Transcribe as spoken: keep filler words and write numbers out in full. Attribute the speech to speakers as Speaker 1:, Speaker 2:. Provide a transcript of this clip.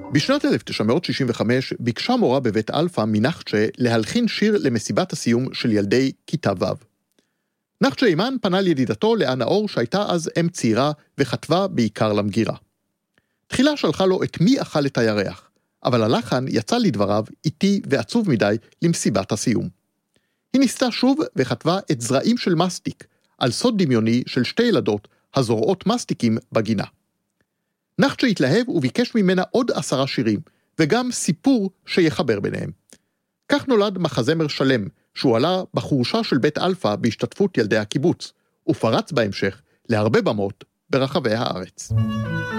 Speaker 1: בשנת אלף תשע מאות שישים וחמש ביקשה מורה בבית אלפא מנחצ'ה להלחין שיר למסיבת הסיום של ילדי כיתה ו'. נחצ'ה אימן פנה לידידתו לאה נאור שהייתה אז אם צעירה וכתבה בעיקר למגירה. תחילה שלחה לו את מי אכל את הירח, אבל הלחן יצא לדבריו איטי ועצוב מדי למסיבת הסיום. היא ניסתה שוב וכתבה את זרעים של מסטיק, על סוד דמיוני של שתי ילדות הזורעות מסטיקים בגינה. נחצ'ה התלהב וביקש ממנה עוד עשרה שירים, וגם סיפור שיחבר ביניהם. כך נולד מחזמר שלם, שהוא עלה בחורשה של בית אלפא בהשתתפות ילדי הקיבוץ, ופרץ בהמשך להרבה במות ברחבי הארץ.